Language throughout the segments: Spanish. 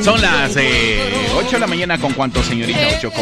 Son las 8 de la mañana con cuánto, señorita,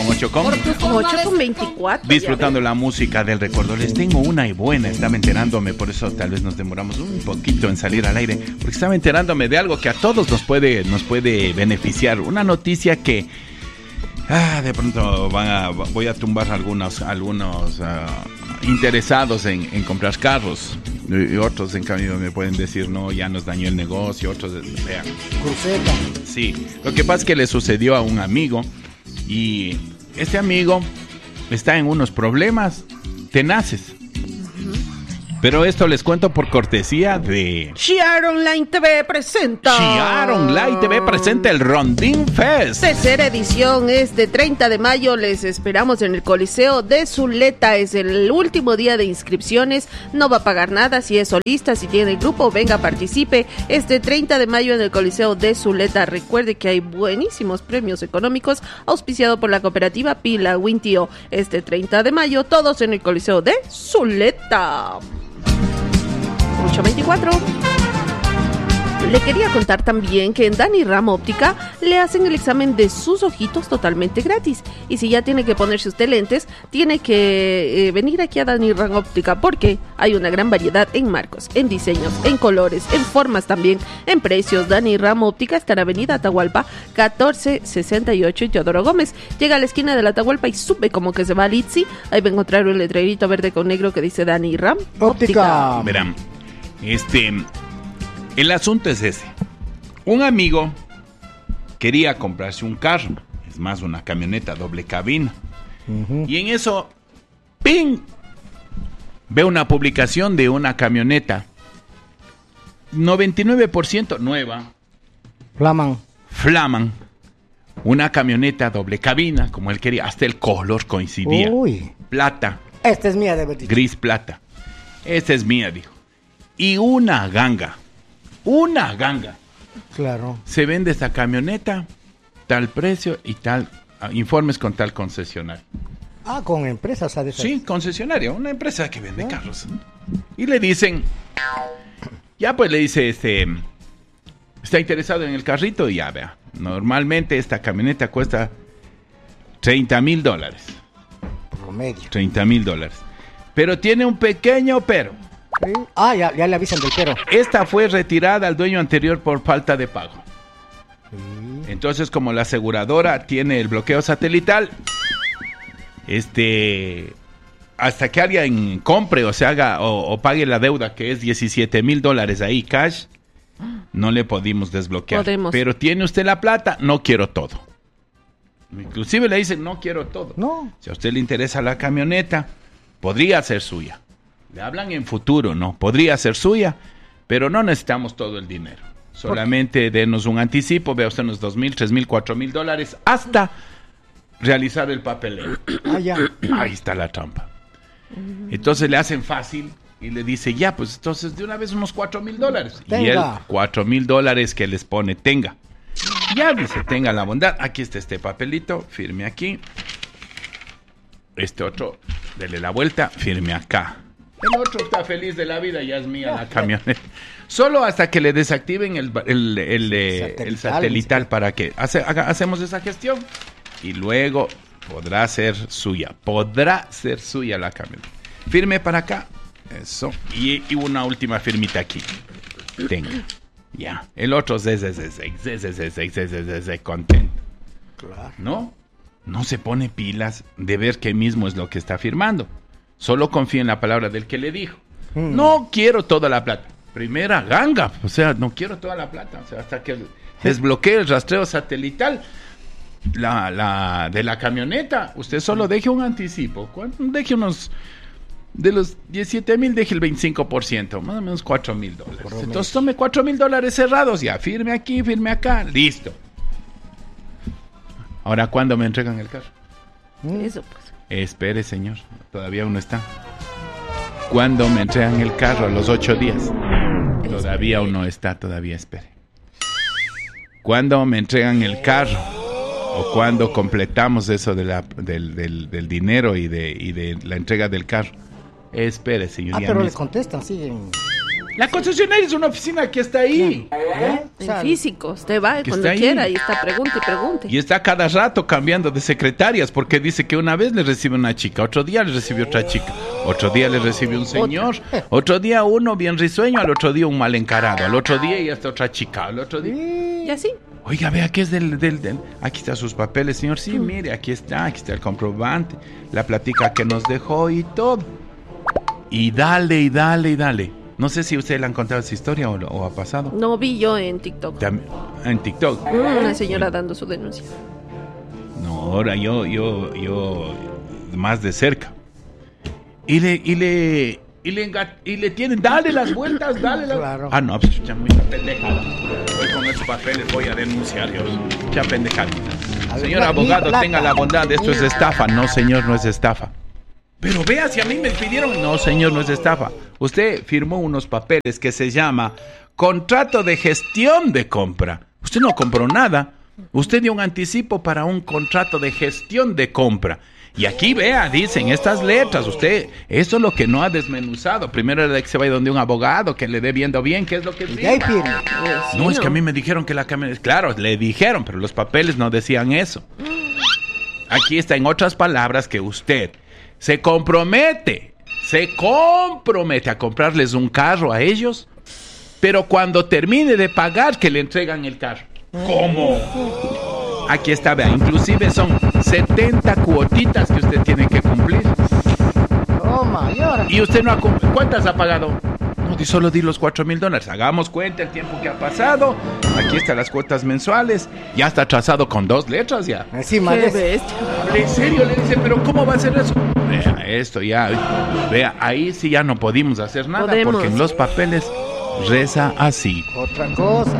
8:24. Disfrutando la música del recuerdo. Les tengo una y buena, estaba enterándome, por eso tal vez nos demoramos un poquito en salir al aire, porque estaba enterándome de algo que a todos nos puede beneficiar. Una noticia que de pronto voy a tumbar algunos interesados en comprar carros, y otros en cambio me pueden decir no, ya nos dañó el negocio, otros vean. Cruceta. Sí, lo que pasa es que le sucedió a un amigo y este amigo está en unos problemas tenaces. Pero esto les cuento por cortesía de Chiar Online TV presenta. Chiar Online TV presenta el Rondín Fest. Tercera edición, este 30 de mayo. Les esperamos en el Coliseo de Zuleta. Es el último día de inscripciones. No va a pagar nada. Si es solista, si tiene grupo, venga, participe. Este 30 de mayo en el Coliseo de Zuleta. Recuerde que hay buenísimos premios económicos auspiciado por la cooperativa Pila Wintio. Este 30 de mayo, todos en el Coliseo de Zuleta. 8:24. Le quería contar también que en Dani Ram Óptica le hacen el examen de sus ojitos totalmente gratis. Y si ya tiene que ponerse usted lentes, tiene que venir aquí a Dani Ram Óptica, porque hay una gran variedad en marcos, en diseños, en colores, en formas también, en precios. Dani Ram Óptica está en Avenida Atahualpa 1468 y Teodoro Gómez. Llega a la esquina de la Atahualpa y sube como que se va al Itzi. Ahí va a encontrar un letrerito verde con negro que dice Dani Ram Óptica. Verán, el asunto es ese. Un amigo quería comprarse un carro, es más, una camioneta doble cabina. Y en eso, ¡ping!, ve una publicación de una camioneta 99% nueva. Flaman. Una camioneta doble cabina, como él quería. Hasta el color coincidía. Uy. Plata. Esta es mía, de verdad. Gris plata. Esta es mía, dijo. Y una ganga. Claro. Se vende esta camioneta, tal precio y tal, informes con tal concesionario. Con empresas, ¿sabes? Sí, concesionaria, una empresa que vende carros. Y le dicen, ya pues le dice, está interesado en el carrito, y ya vea, normalmente esta camioneta cuesta $30,000. Promedio. $30,000. Pero tiene un pequeño pero. ¿Sí? Ya le avisan del pero. Esta fue retirada al dueño anterior por falta de pago. Sí. Entonces, como la aseguradora tiene el bloqueo satelital, hasta que alguien compre o se haga o pague la deuda, que es $17,000 ahí cash, no le pudimos desbloquear. Pero tiene usted la plata, no quiero todo. Inclusive le dicen, no quiero todo. No. Si a usted le interesa la camioneta, podría ser suya. Le hablan en futuro, ¿no? Podría ser suya, pero no necesitamos todo el dinero. Solamente denos un anticipo, vea usted unos $2,000, $3,000, $4,000 hasta realizar el papeleo. Ya. Ahí está la trampa. Entonces le hacen fácil y le dice, ya, pues entonces de una vez unos $4,000. Tenga. Y él, $4,000 que les pone, tenga. Ya dice, tenga la bondad, aquí está este papelito, firme aquí. Este otro, dele la vuelta, firme acá. El otro está feliz de la vida, ya es mía la camioneta. Solo hasta que le desactiven el satelital para que hacemos esa gestión. Y luego podrá ser suya la camioneta. Firme para acá. Eso. Y una última firmita aquí. Tenga. Ya. El otro contento. Claro. No se pone pilas de ver qué mismo es lo que está firmando. Solo confía en la palabra del que le dijo. No quiero toda la plata. Primera ganga. O sea, no quiero toda la plata. O sea, hasta que desbloquee el rastreo satelital de la camioneta, usted solo deje un anticipo. Deje unos... De los $17,000, deje el 25%. Más o menos $4,000. Entonces tome $4,000 cerrados. Ya, firme aquí, firme acá. Listo. Ahora, ¿cuándo me entregan el carro? Eso pues. Espere, señor, todavía uno está. ¿Cuándo me entregan el carro? A los 8 días. Todavía uno está, todavía espere. ¿Cuándo me entregan el carro? ¿O cuándo completamos eso del dinero y de la entrega del carro? Espere, señor. Pero les contestan, siguen. La concesionaria es una oficina que está ahí. En físico, usted va Que cuando está ahí. quiera y está pregunte y pregunte. Y está cada rato cambiando de secretarias porque dice que una vez le recibe una chica, otro día le recibe otra chica, otro día le recibe un señor, otro día uno bien risueño, al otro día un mal encarado, al otro día ya está otra chica, al otro día... Y así. Oiga, vea que es del... Aquí están sus papeles, señor. Sí, mire, aquí está el comprobante, la platica que nos dejó y todo. Y dale. No sé si usted le han contado esa historia o ha pasado. No vi yo en TikTok. En TikTok. Una señora dando su denuncia. No, ahora yo más de cerca. Y le tienen, dale las vueltas. Claro. Ah, no, pues ya mucha pendejada. Voy con esos papeles, voy a denunciar, Dios. Ya pendejada. Señor abogado, tenga la bondad, esto es estafa. No, señor, no es estafa. Pero vea, si a mí me pidieron... No, señor, no es estafa. Usted firmó unos papeles que se llama contrato de gestión de compra. Usted no compró nada. Usted dio un anticipo para un contrato de gestión de compra. Y aquí, vea, dicen estas letras. Usted, eso es lo que no ha desmenuzado. Primero era que se vaya donde un abogado, que le dé viendo bien qué es lo que Y ahí firma. firme. No, es que a mí me dijeron que la camioneta... Claro, le dijeron, pero los papeles no decían eso. Aquí está, en otras palabras, que usted... se compromete a comprarles un carro a ellos, pero cuando termine de pagar que le entregan el carro. ¿Cómo? Aquí está, vea, inclusive son 70 cuotitas que usted tiene que cumplir. Toma, y ahora. Y usted no ha cumplido. ¿Cuántas ha pagado? No, solo di los $4,000. Hagamos cuenta el tiempo que ha pasado. Aquí están las cuotas mensuales. Ya está trazado con 2 letras ya. Encima Qué de eso. bestia. En serio, le dice, pero ¿cómo va a ser eso? Vea, esto ya, vea, ahí sí ya no pudimos hacer nada, Podemos. porque en los papeles reza así. Otra cosa.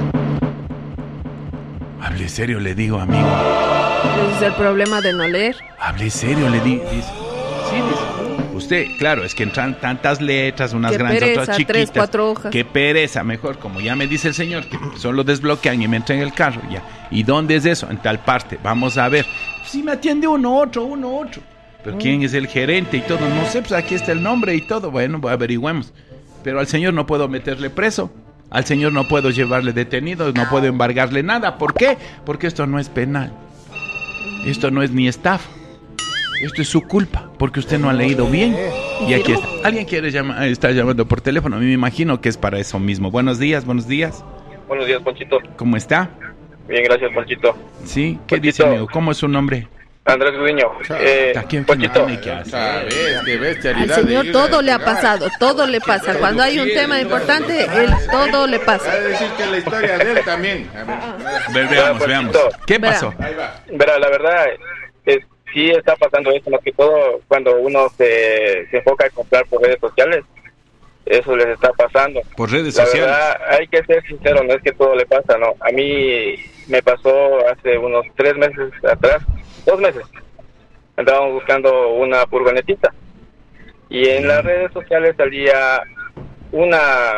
Hable serio, le digo, amigo. Ese es el problema de no leer. Hable serio, le digo. Dice, sí, dice. Usted, claro, es que entran tantas letras, unas Qué grandes, pereza, otras chiquitas. 3, 4 hojas. Qué pereza, mejor, como ya me dice el señor, que solo desbloquean y me entran el carro, ya. ¿Y dónde es eso? En tal parte. Vamos a ver. Si me atiende uno, otro. Pero ¿quién es el gerente y todo? No sé, pues aquí está el nombre y todo. Bueno, averigüemos. Pero al señor no puedo meterle preso. Al señor no puedo llevarle detenido. No puedo embargarle nada. ¿Por qué? Porque esto no es penal. Esto no es ni estafa. Esto es su culpa. Porque usted no ha leído bien. Y aquí está. Alguien está llamando por teléfono. A mí me imagino que es para eso mismo. Buenos días. Buenos días, Ponchito. ¿Cómo está? Bien, gracias, Ponchito. Sí. ¿Qué Ponchito. dice, amigo? ¿Cómo es su nombre? Andrés Gudiño. ¿A quién Ponchito, tiene que hacer? ¿Sabes? Qué bestialidad. Al señor de ir todo a le ha pegar. pasado, todo le pasa. Cuando hay un tema importante, él todo le Va a pasa. decir que la historia de él también. A ver. Veamos. ¿Qué pasó? Ahí va. verá, la verdad, sí está pasando esto, más que todo cuando uno se enfoca en comprar por redes sociales. Eso les está pasando. Por redes La sociales. verdad, hay que ser sincero, no es que todo le pasa, ¿no? A mí me pasó hace unos 3 meses atrás, 2 meses. Andábamos buscando una furgonetita. Y en las redes sociales salía una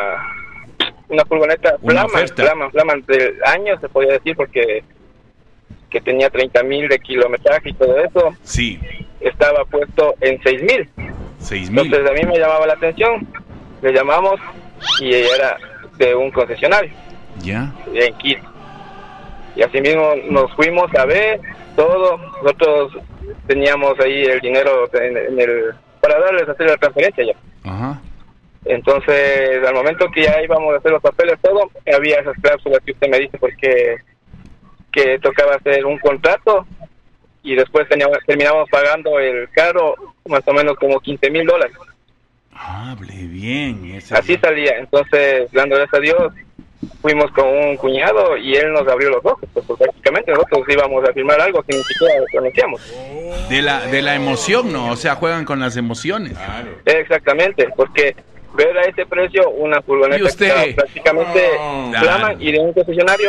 furgoneta Una oferta. Flaman del año, se podía decir, porque que tenía 30,000 de kilometraje y todo eso. Sí, Estaba puesto en 6,000. 6,000. Entonces a mí me llamaba la atención. Le llamamos y era de un concesionario Ya. en Quito. Y así mismo nos fuimos a ver todo. Nosotros teníamos ahí el dinero para darles a hacer la transferencia ya. Ajá. Entonces, al momento que ya íbamos a hacer los papeles, todo, había esas cláusulas que usted me dice, porque que tocaba hacer un contrato y después terminamos pagando el carro más o menos como $15,000. Hable bien. Así salía. Entonces, dando gracias a Dios, fuimos con un cuñado y él nos abrió los ojos. Pues prácticamente nosotros íbamos a firmar algo que ni siquiera lo conocíamos. De la emoción, ¿no? O sea, juegan con las emociones. Claro. Exactamente, porque ver a ese precio una furgoneta ¿Y usted? que estaba prácticamente No, Flaman claro. y de un concesionario,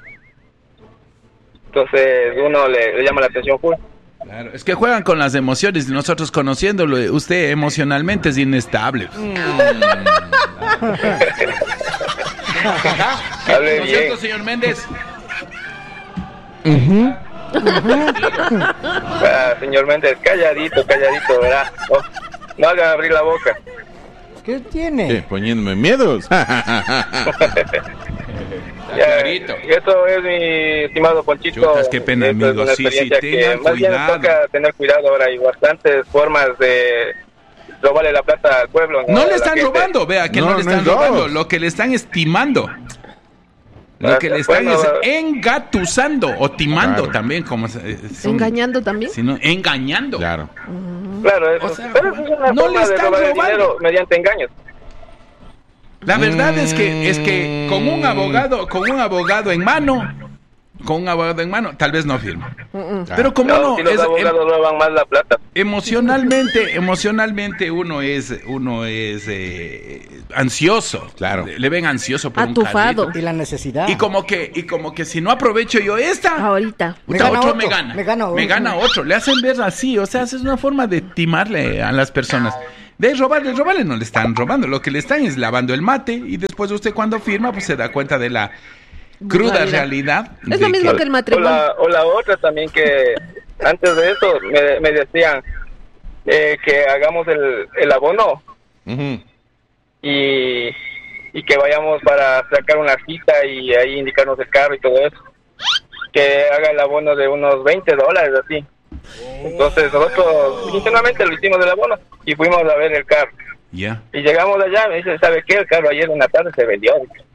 entonces uno le llama la atención full. Claro. Es que juegan con las emociones y nosotros conociéndolo, usted emocionalmente es inestable. Hable ¿No es bien. cierto, señor Méndez? Señor Méndez, calladito, ¿verdad? No haga abrir la boca. ¿Qué tiene? Poniéndome miedos. Clarito. Eso es, mi estimado Ponchito. Chutas, qué pena, Esto es amigo. una Sí, experiencia que tengan más bien cuidado. toca tener cuidado ahora. Hay bastantes formas de robarle la plata al pueblo. No A le la están gente. robando, vea que no, No, le no están es robo. robando, lo que le están estimando. Lo que le están Bueno, es engatusando o timando Claro. también, como ¿Engañando también? sino engañando. Claro. Claro, eso, O sea, pero eso es una no forma le de están robar el robando. dinero mediante engaños. La verdad es que con un abogado en mano, tal vez no firma. Pero como No, uno si los es abogados roban más la plata. emocionalmente uno es ansioso. Claro. Le ven ansioso por Atufado. un carrito. Y la necesidad. Y como que si no aprovecho yo esta, Ahorita. puta, Me gana otro otro, me gana otro. Le hacen ver así, o sea, es una forma de timarle a las personas. De robarle no le están robando, lo que le están es lavando el mate y después usted cuando firma pues se da cuenta de la cruda realidad. Es de lo mismo que el matrimonio. O la otra también, que antes de eso me decían que hagamos el abono Ujú. y que vayamos para sacar una cita y ahí indicarnos el carro y todo eso. Que haga el abono de unos $20, así. Entonces nosotros intencionalmente lo hicimos del abono y fuimos a ver el carro. Ya. Y llegamos allá, me dice, ¿sabe qué? El carro ayer en la tarde se vendió.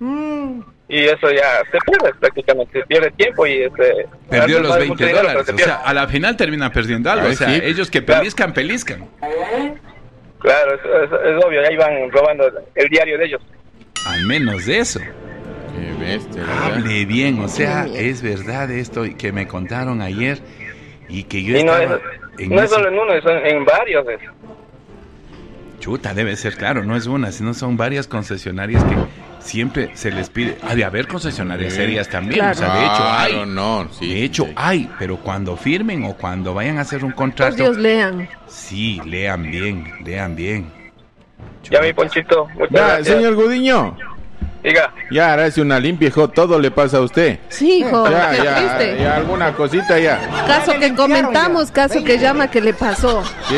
Y eso ya se pierde prácticamente, se pierde tiempo y Perdió los vale mucho dinero, pero $20, se o pierde. sea, a la final termina perdiendo algo, Ay, o sea, sí. ellos que Claro. peliscan. Claro, es obvio, ya iban robando el diario de ellos. Al menos de eso. Qué bestia, ¿verdad? Hable bien, o sea, es verdad esto que me contaron ayer y que yo Y no estaba es, no es solo en uno, son en varios. Chuta, debe ser claro, no es una, sino son varias concesionarias que siempre se les pide. Ha de haber concesionarias Sí. serias también, Claro. o sea, de hecho hay. Claro, no, sí, De hecho sí. hay, pero cuando firmen o cuando vayan a hacer un Por contrato, Dios, lean. sí, lean bien. Ya mi Ponchito, muchas Ya, gracias. señor Gudiño, Diga, ya hará una limpia, hijo, todo le pasa a usted. Sí, hijo, Ya, qué triste. ya, alguna cosita ya. Caso que limpiaron comentamos, ya. caso que llama que le pasó. Sí.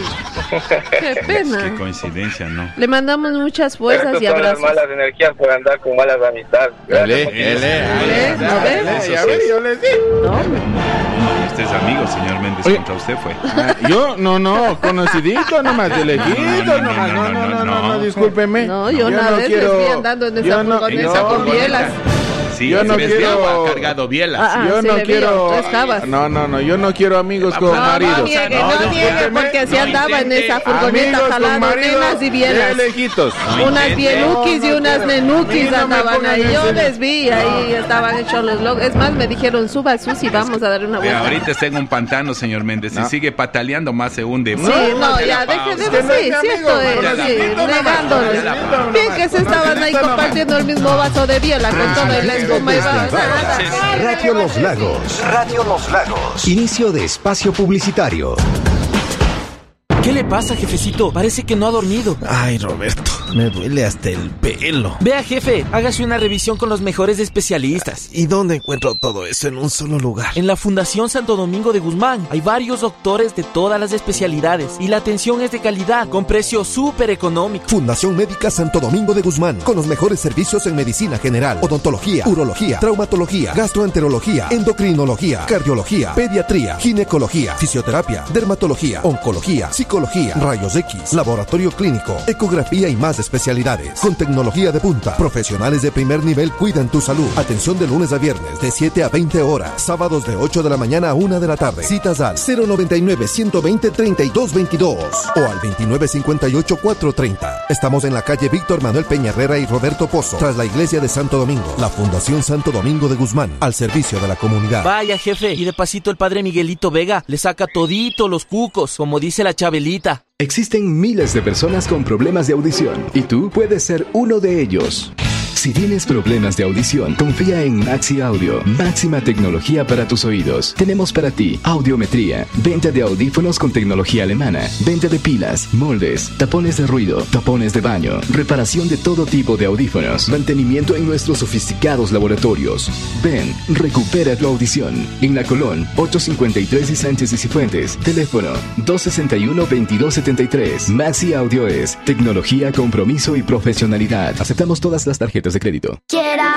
Qué Qué pena. coincidencia, ¿no? Le mandamos muchas pero fuerzas estas y son las abrazos. malas energías por andar con malas amistades. Dale, Gracias, dale, ¿No ves? ya ves, yo le digo. No, hombre. Usted es amigo, señor Méndez, Oye. contra usted fue. Yo, no, conocidito nomás, de lejito nomás, no, discúlpeme. No, yo una vez les vi andando en esa furgoneta con bielas. Sí, Yo no desviado, quiero- ha cargado bielas. Ah, Yo sí no le vi, quiero. tres jabas. No, yo no quiero amigos con No, maridos. No niegue, No, no niegue, discúlpeme, porque si no andaba en intente. esa furgoneta Amigos con jalando maridos nenas y de bielas. lejitos. No Unas intente. bienukis y unas nenukis no me andaban pongan ahí. en Yo ese- les vi, ahí estaban hechos los locos. Es más, me dijeron, suba Susi, vamos a dar una Vea, vuelta. ahorita está en un pantano, señor Méndez. Si No. sigue pataleando, más se hunde. Sí, no, ya, deje de decir, cierto es, negándoles. Bien que se estaban ahí compartiendo el mismo vaso de biela con toda la espuma y Radio Los Lagos. Radio Los Lagos. Inicio de espacio publicitario. ¿Qué le pasa, jefecito? Parece que no ha dormido. Ay, Roberto, me duele hasta el pelo. Vea, jefe, hágase una revisión con los mejores especialistas. ¿Y dónde encuentro todo eso en un solo lugar? En la Fundación Santo Domingo de Guzmán hay varios doctores de todas las especialidades y la atención es de calidad, con precio súper económico. Fundación Médica Santo Domingo de Guzmán, con los mejores servicios en medicina general, odontología, urología, traumatología, gastroenterología, endocrinología, cardiología, pediatría, ginecología, fisioterapia, dermatología, oncología, psicología, rayos X, laboratorio clínico, ecografía y más especialidades. Con tecnología de punta, profesionales de primer nivel cuidan tu salud. Atención de lunes a viernes de 7 a 20 horas, sábados de 8 de la mañana a 1 de la tarde. Citas al 099-120-3222 o al 2958-430. Estamos en la calle Víctor Manuel Peña Herrera y Roberto Pozo, tras la iglesia de Santo Domingo. La Fundación Santo Domingo de Guzmán, al servicio de la comunidad. Vaya, jefe, y de pasito el padre Miguelito Vega le saca todito los cucos, como dice la Chabelita. Existen miles de personas con problemas de audición y tú puedes ser uno de ellos. Si tienes problemas de audición, confía en Maxi Audio. Máxima tecnología para tus oídos. Tenemos para ti audiometría, venta de audífonos con tecnología alemana, venta de pilas, moldes, tapones de ruido, tapones de baño, reparación de todo tipo de audífonos, mantenimiento en nuestros sofisticados laboratorios. Ven, recupera tu audición. En La Colón, 853 y Sánchez y Cifuentes. Teléfono 261-2273. Maxi Audio es tecnología, compromiso y profesionalidad. Aceptamos todas las tarjetas de crédito.